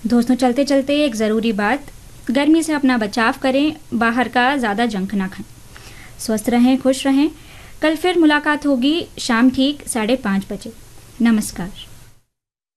दोस्तों, चलते चलते एक ज़रूरी बात, गर्मी से अपना बचाव करें, बाहर का ज़्यादा जंक ना खाएं। स्वस्थ रहें, खुश रहें। कल फिर मुलाकात होगी शाम ठीक 5:30 बजे। नमस्कार।